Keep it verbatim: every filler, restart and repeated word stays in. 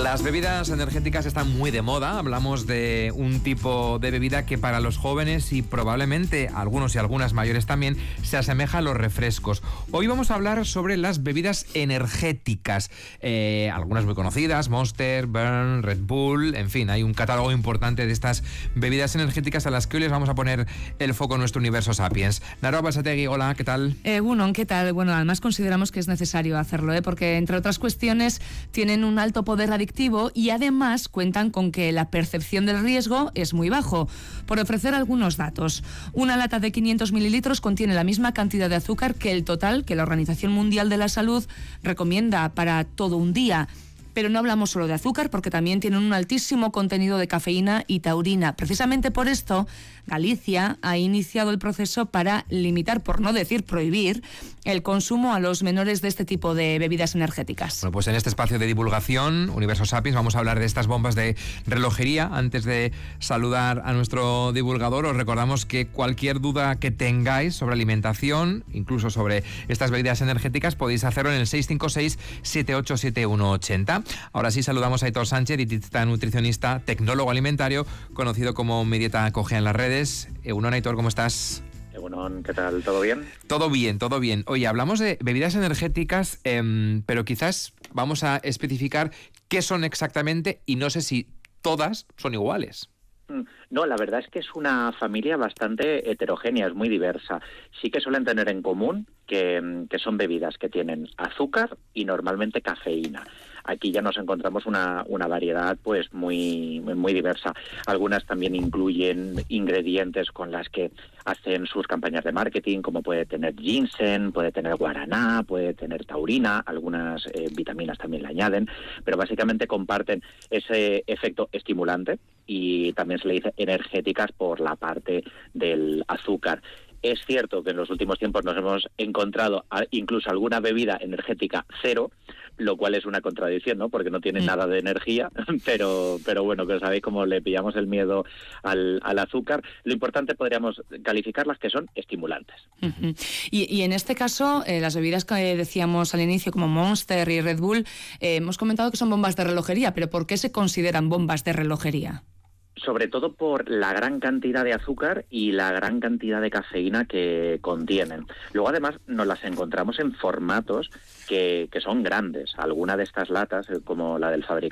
Las bebidas energéticas están muy de moda. Hablamos de un tipo de bebida que para los jóvenes y probablemente algunos y algunas mayores también se asemeja a los refrescos. Hoy vamos a hablar sobre las bebidas energéticas. Eh, algunas muy conocidas, Monster, Burn, Red Bull, en fin, hay un catálogo importante de estas bebidas energéticas a las que hoy les vamos a poner el foco en nuestro universo Sapiens. Naroa Balsategui, hola, ¿qué tal? Eh, bueno, ¿qué tal? Bueno, además consideramos que es necesario hacerlo, ¿eh? Porque entre otras cuestiones tienen un alto poder adictivo y además cuentan con que la percepción del riesgo es muy bajo. Por ofrecer algunos datos, una lata de quinientos mililitros contiene la misma cantidad de azúcar que el total que la Organización Mundial de la Salud recomienda para todo un día. Pero no hablamos solo de azúcar, porque también tienen un altísimo contenido de cafeína y taurina. Precisamente por esto, Galicia ha iniciado el proceso para limitar, por no decir prohibir, el consumo a los menores de este tipo de bebidas energéticas. Bueno, pues en este espacio de divulgación, Universo Sapiens, vamos a hablar de estas bombas de relojería. Antes de saludar a nuestro divulgador, os recordamos que cualquier duda que tengáis sobre alimentación, incluso sobre estas bebidas energéticas, podéis hacerlo en el seis cinco seis, siete ocho siete uno ocho cero. Ahora sí saludamos a Aitor Sánchez, dietista nutricionista, tecnólogo alimentario, conocido como Mi Dieta Cogea en las redes. Egunon, Aitor, ¿cómo estás? Egunon, ¿qué tal? ¿Todo bien? Todo bien, todo bien. Oye, hablamos de bebidas energéticas, eh, pero quizás vamos a especificar qué son exactamente y no sé si todas son iguales. No, la verdad es que es una familia bastante heterogénea, es muy diversa. Sí que suelen tener en común que, que son bebidas que tienen azúcar y normalmente cafeína. Aquí ya nos encontramos una, una variedad pues muy, muy diversa. Algunas también incluyen ingredientes con las que hacen sus campañas de marketing, como puede tener ginseng, puede tener guaraná, puede tener taurina, algunas eh, vitaminas también le añaden, pero básicamente comparten ese efecto estimulante y también se le dice energéticas por la parte del azúcar. Es cierto que en los últimos tiempos nos hemos encontrado a, incluso alguna bebida energética cero, lo cual es una contradicción, ¿no? Porque no tiene mm. nada de energía, pero pero bueno, que sabéis cómo le pillamos el miedo al, al azúcar. Lo importante podríamos calificarlas que son estimulantes. Uh-huh. Y, y en este caso, eh, las bebidas que decíamos al inicio, como Monster y Red Bull, eh, hemos comentado que son bombas de relojería, pero ¿por qué se consideran bombas de relojería? Sobre todo por la gran cantidad de azúcar y la gran cantidad de cafeína que contienen. Luego, además, nos las encontramos en formatos que, que son grandes. Alguna de estas latas, como la del fabricante,